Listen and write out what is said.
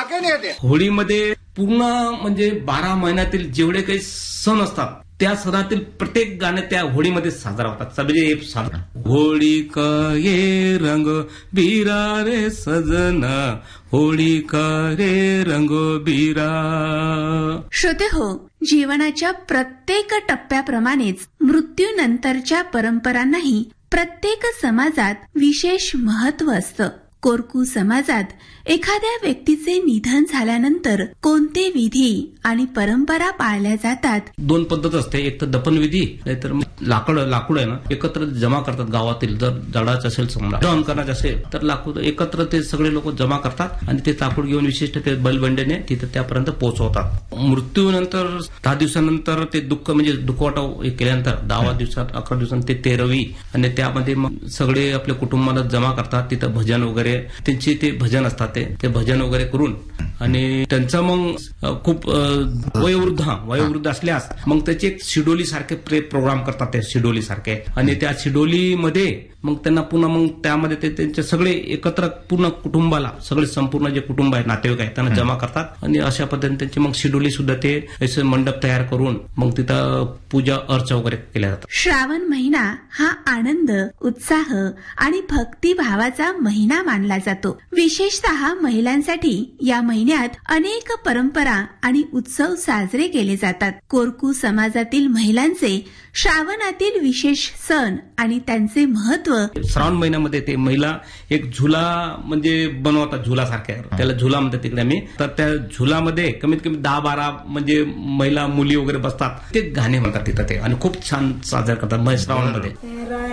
धाक्याने येते. होळीमध्ये पूर्ण म्हणजे 12 महिन्यातील जेवढे काही सण असतात त्या सणातील प्रत्येक गाणे त्या होळीमध्ये साजरा होतात. म्हणजे साजरा होळी का ये रंग बिरा रे सजना, होळी का रे रंग बिरा. श्रोते हो, जीवनाच्या प्रत्येक टप्प्याप्रमाणेच मृत्यूनंतरच्या परंपरांनाही प्रत्येक समाजात विशेष महत्व असतं. कोरकू समाजात एखाद्या व्यक्तीचे निधन झाल्यानंतर कोणते विधी आणि परंपरा पाळल्या जातात? 2 पद्धत असते. एक तर दफनविधी, नाहीतर लाकूड आहे ना एकत्र जमा करतात गावातील. जर जडाचं असेल समजा दहन करायचं असेल तर लाकूड एकत्र ते सगळे लोक जमा करतात आणि ते लाकूड घेऊन विशिष्ट ते बैलबंड्याने तिथे त्यापर्यंत पोहोचवतात. मृत्यूनंतर 10 दिवसानंतर ते दुःख म्हणजे दुखवाटा केल्यानंतर 10 दिवसात 11 दिवसांत ते 13वी आणि त्यामध्ये मग सगळे आपल्या कुटुंबाला जमा करतात. तिथं भजन वगैरे त्यांचे ते भजन असतात. ते भजन वगैरे करून आणि त्यांचा मग खूप वयोवृद्ध असल्यास मग त्याचे एक शिडोली सारखे प्रोग्राम करतात. ते शिडोली सारखे आणि त्या शिडोलीमध्ये मग त्यांना पुन्हा मग त्यामध्ये ते त्यांचे सगळे एकत्र पूर्ण कुटुंबाला सगळे संपूर्ण जे कुटुंब आहे नातेवाईक आहेत त्यांना जमा करतात आणि अशा पद्धतीने त्यांची मग शिडोली सुद्धा ते असे मंडप तयार करून मग तिथं पूजा अर्चा वगैरे केल्या जातात. श्रावण महिना हा आनंद, उत्साह आणि भक्तिभावाचा महिना मानला जातो. विशेषतः महिलांसाठी या महिन्यात अनेक परंपरा आणि उत्सव साजरे केले जातात. कोरकू समाजातील महिलांचे श्रावणातील विशेष सण आणि त्यांचे महत्व. श्रावण महिन्यामध्ये ते महिला एक झुला म्हणजे बनवतात. झुला सारख्या त्याला झुला म्हणतात तिकडे आम्ही. तर त्या झुलामध्ये कमीत कमी 10-12 म्हणजे महिला मुली वगैरे बसतात. ते गाणे म्हणतात तिथं ते आणि खूप छान साजरा करतात श्रावणामध्ये.